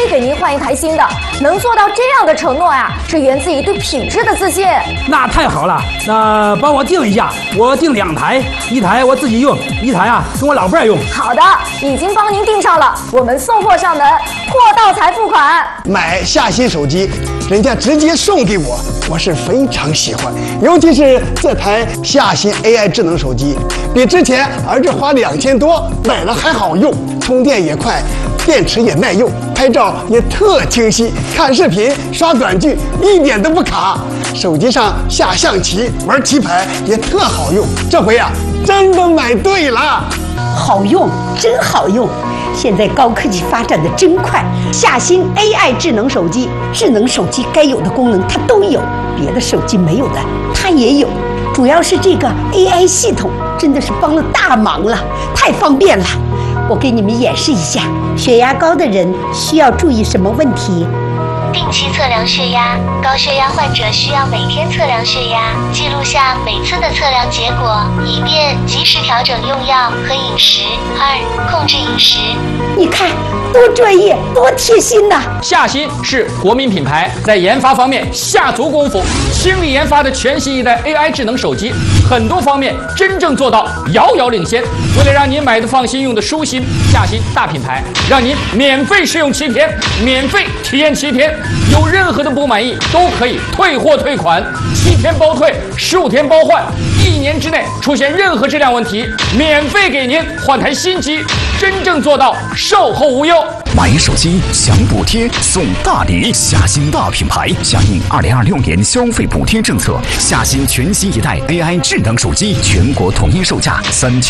非给您换一台新的。能做到这样的承诺呀，是源自于对品质的自信。 那太好了，那帮我订一下，我订2台，一台我自己用，一台啊跟我老伴用。 好的，已经帮您订上了，我们送货上门，货到才付款。 买夏新手机，人家直接送给我，我是非常喜欢，尤其是这台夏新 AI 智能手机，比之前儿子花2000多买了还好用，充电也快，电池也耐用，拍照也特清晰，看视频刷短剧一点都不卡，手机上下象棋玩棋牌也特好用，这回啊真的买对了。 好用，真好用！现在高科技发展的真快，夏新 AI 智能手机，智能手机该有的功能它都有，别的手机没有的它也有。主要是这个 AI 系统真的是帮了大忙了，太方便了。我给你们演示一下，血压高的人需要注意什么问题？ 定期测量血压，高血压患者需要每天测量血压，记录下每次的测量结果，以便及时调整用药和饮食。2、控制饮食。 你看，多专业，多贴心呐！ 夏新是国民品牌，在研发方面下足功夫，倾力研发的全新一代 AI 智能手机，很多方面真正做到遥遥领先。为了让您买的放心，用的舒心，夏新大品牌让您免费试用7天，免费体验7天。有任何的不满意都可以退货退款，7天包退，15天包换，1年之内出现任何质量问题，免费给您换台新机，真正做到售后无忧。 买手机享补贴送大礼，夏新大品牌响应2026年消费补贴政策，夏新全新一代 AI 智能手机全国统一售价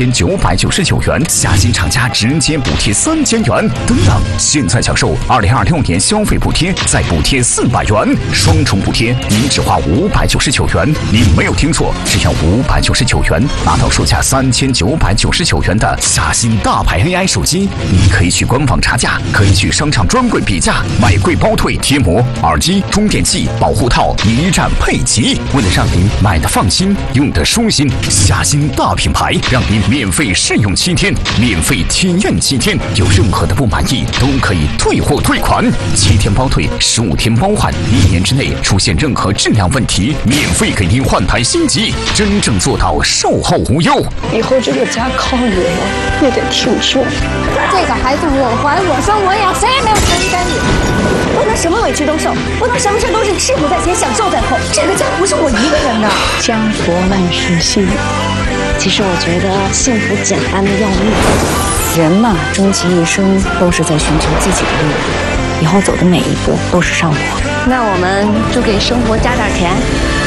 3999元，夏新厂家直接补贴3000元，等等！现在享受2026年消费补贴，再补贴400元，双重补贴，您只花599元。您没有听错，只要599元，拿到售价3999元的夏新大牌 AI 手机。你可以去官网查价，可以去商场专柜比价，买贵包退，贴膜、耳机、充电器、保护套一站配齐。为了让您买的放心，用的舒心，夏新大品牌让您免费试用7天，免费体验7天，有任何的不满意都可以退货退款，7天包退，15天包换，1年之内出现任何质量问题，免费给您换台新机，真正做到售后无忧。 以后这个家靠你了，你得听说。 这个孩子我怀我生我养，谁也没有权利干预。不能什么委屈都受，不能什么事都是吃苦在前，享受在后。这个家不是我一个人的。 家国万事兴。其实我觉得幸福简单的要命。人嘛，终其一生都是在寻求自己的路，以后走的每一步都是上坡。那我们就给生活加点甜。